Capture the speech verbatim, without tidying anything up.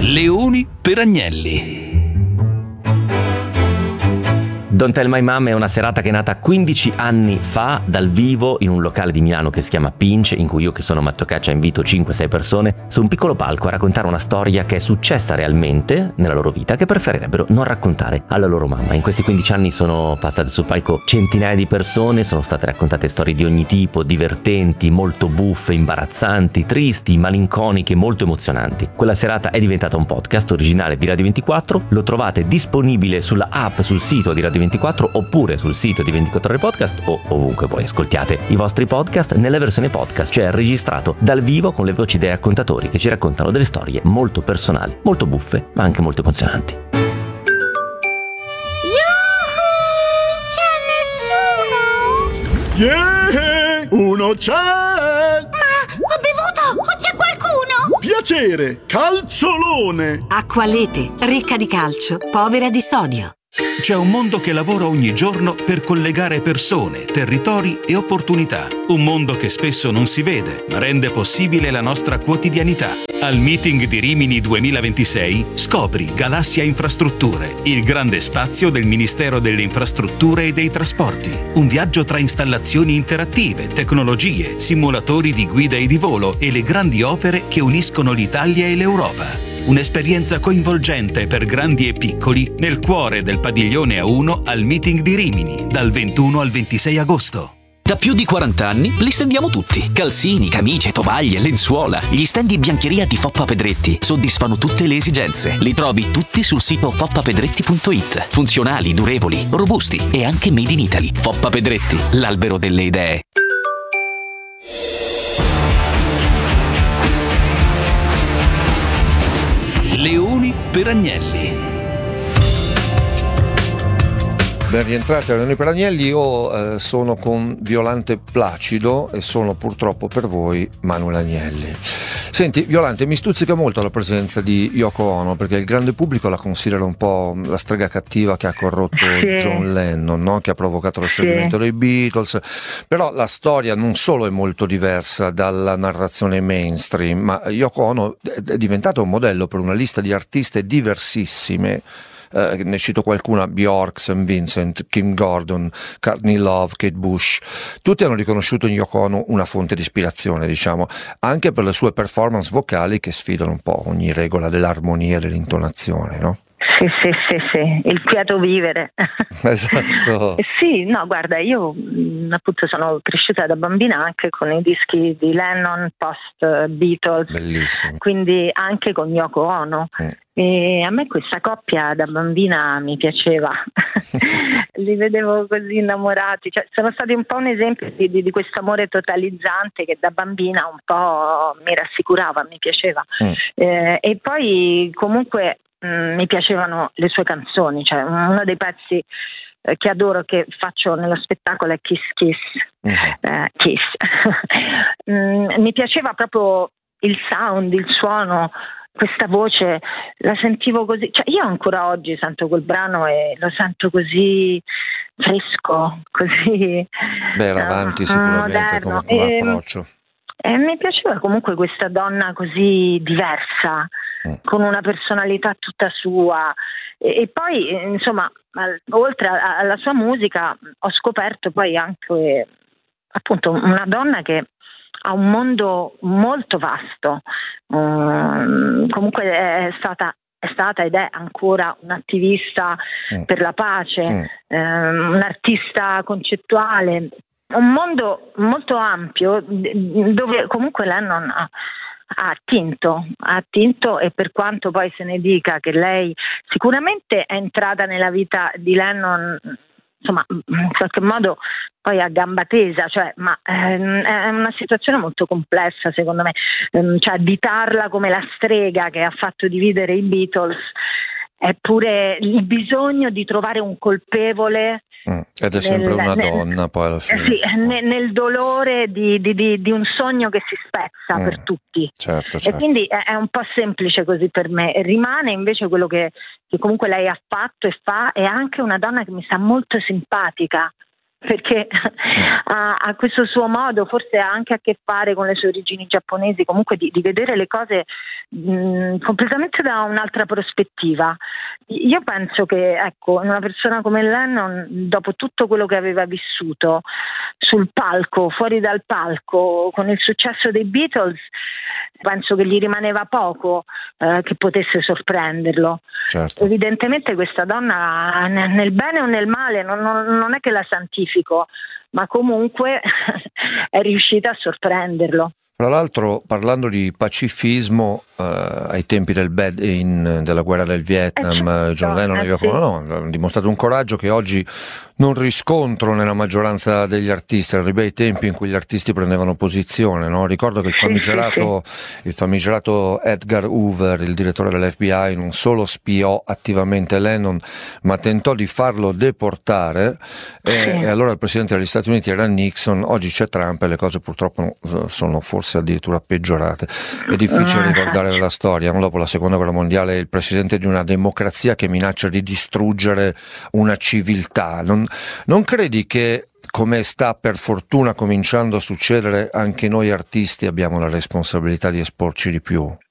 Leoni per Agnelli. Don't Tell My Mom è una serata che è nata quindici anni fa dal vivo in un locale di Milano che si chiama Pinch, in cui io, che sono Matteo Caccia, invito cinque sei persone su un piccolo palco a raccontare una storia che è successa realmente nella loro vita, che preferirebbero non raccontare alla loro mamma. In questi quindici anni sono passate sul palco centinaia di persone, sono state raccontate storie di ogni tipo, divertenti, molto buffe, imbarazzanti, tristi, malinconiche, molto emozionanti. Quella serata è diventata un podcast originale di Radio ventiquattro, lo trovate disponibile sulla app, sul sito di Radio ventiquattro oppure sul sito di ventiquattro ore podcast o ovunque voi ascoltiate i vostri podcast nella versione podcast, cioè registrato dal vivo con le voci dei raccontatori che ci raccontano delle storie molto personali, molto buffe, ma anche molto emozionanti. C'è nessuno? Yeah, uno c'è! Ma ho bevuto! O c'è qualcuno? Piacere, calciolone! Acqualete, ricca di calcio, povera di sodio. C'è un mondo che lavora ogni giorno per collegare persone, territori e opportunità. Un mondo che spesso non si vede, ma rende possibile la nostra quotidianità. Al Meeting di Rimini duemilaventisei scopri Galassia Infrastrutture, il grande spazio del Ministero delle Infrastrutture e dei Trasporti. Un viaggio tra installazioni interattive, tecnologie, simulatori di guida e di volo e le grandi opere che uniscono l'Italia e l'Europa. Un'esperienza coinvolgente per grandi e piccoli nel cuore del padiglione A uno al Meeting di Rimini, dal ventuno al ventisei agosto. Da più di quaranta anni li stendiamo tutti. Calzini, camicie, tovaglie, lenzuola. Gli stand di biancheria di Foppa Pedretti soddisfano tutte le esigenze. Li trovi tutti sul sito foppa pedretti punto it. Funzionali, durevoli, robusti e anche made in Italy. Foppa Pedretti, l'albero delle idee. Leoni per Agnelli. Ben rientrati a Leoni per Agnelli. Io eh, sono con Violante Placido e sono purtroppo per voi Manuel Agnelli. Senti Violante, mi stuzzica molto la presenza di Yoko Ono, perché il grande pubblico la considera un po' la strega cattiva che ha corrotto sì. John Lennon, no? Che ha provocato lo scioglimento sì. dei Beatles. Però la storia non solo è molto diversa dalla narrazione mainstream, ma Yoko Ono è diventato un modello per una lista di artiste diversissime. Uh, ne cito qualcuna: Bjork, Saint Vincent, Kim Gordon, Courtney Love, Kate Bush. Tutti hanno riconosciuto in Yoko Ono una fonte di ispirazione, diciamo, anche per le sue performance vocali che sfidano un po' ogni regola dell'armonia e dell'intonazione, no? Sì, sì, sì, sì, il quieto vivere. Esatto. Sì, no, guarda, io mh, appunto sono cresciuta da bambina anche con i dischi di Lennon, post Beatles. Bellissimo. Quindi anche con Yoko Ono. Mm. E a me questa coppia da bambina mi piaceva. Li vedevo così innamorati, cioè, sono stati un po' un esempio di, di, di questo amore totalizzante che da bambina un po' mi rassicurava, mi piaceva. Mm. Eh, e poi comunque mi piacevano le sue canzoni, cioè uno dei pezzi eh, che adoro, che faccio nello spettacolo, è Kiss Kiss. Mm-hmm. eh, Kiss. mm, mi piaceva proprio il sound, il suono, questa voce, la sentivo così, cioè io ancora oggi sento quel brano e lo sento così fresco, così beh, era avanti uh, sicuramente moderno. come, come e, approccio. E mi piaceva comunque questa donna così diversa, con una personalità tutta sua, e, e poi insomma al, oltre a, alla sua musica ho scoperto poi anche appunto una donna che ha un mondo molto vasto, um, comunque è stata è stata ed è ancora un'attivista mm. per la pace, mm. um, un'artista concettuale, un mondo molto ampio dove comunque Lennon ha ha attinto, ha attinto e per quanto poi se ne dica che lei sicuramente è entrata nella vita di Lennon, insomma in qualche modo poi a gamba tesa, cioè, ma ehm, è una situazione molto complessa secondo me, ehm, cioè additarla come la strega che ha fatto dividere i Beatles è pure il bisogno di trovare un colpevole. Mm, ed è sempre nel, una nel, donna poi alla fine. Sì, nel, nel dolore di, di, di, di un sogno che si spezza mm, per tutti. Certo, certo. E quindi è, è un po' semplice così per me. Rimane invece quello che, che comunque lei ha fatto e fa, è anche una donna che mi sta molto simpatica, perché ha, ha questo suo modo, forse ha anche a che fare con le sue origini giapponesi, comunque di, di vedere le cose mh, completamente da un'altra prospettiva. Io penso che, ecco, una persona come Lennon, dopo tutto quello che aveva vissuto sul palco, fuori dal palco, con il successo dei Beatles, penso che gli rimaneva poco eh, che potesse sorprenderlo. Certo. Evidentemente questa donna, nel bene o nel male, non, non, non è che la santifico, ma comunque è riuscita a sorprenderlo. Tra l'altro, parlando di pacifismo, eh, ai tempi del bad in, della guerra del Vietnam, eh certo, John Lennon eh aveva sì. no, ha dimostrato un coraggio che oggi non riscontro nella maggioranza degli artisti. Erano i bei tempi in cui gli artisti prendevano posizione, no? Ricordo che il famigerato, sì, sì, sì. il famigerato Edgar Hoover, il direttore dell'F B I, non solo spiò attivamente Lennon, ma tentò di farlo deportare, sì. e, e allora il presidente degli Stati Uniti era Nixon. Oggi c'è Trump e le cose purtroppo sono forse addirittura peggiorate. È difficile ricordare la storia, no? Dopo la seconda guerra mondiale il presidente di una democrazia che minaccia di distruggere una civiltà. Non, non credi che, come sta per fortuna cominciando a succedere, anche noi artisti abbiamo la responsabilità di esporci di più?